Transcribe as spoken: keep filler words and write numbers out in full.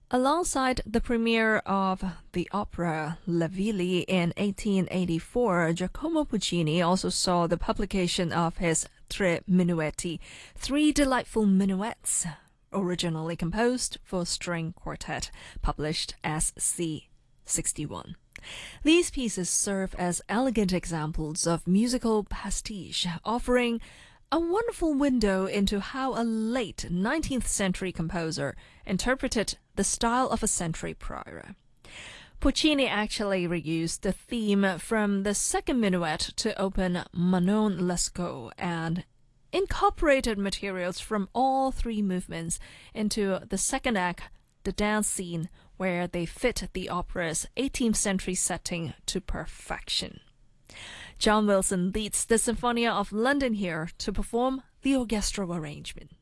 Alongside the premiere of the opera Le Villi in eighteen eighty-four, Giacomo Puccini also saw the publication of his Tre Minuetti, three delightful minuets, originally composed for string quartet, published as C sixty-one. These pieces serve as elegant examples of musical pastiche, offering a wonderful window into how a late nineteenth century composer interpreted the style of a century prior. Puccini actually reused the theme from the second minuet to open Manon Lescaut and incorporated materials from all three movements into the second act, the dance scene, where they fit the opera's eighteenth century setting to perfection. John Wilson leads the Sinfonia of London here to perform the orchestral arrangement.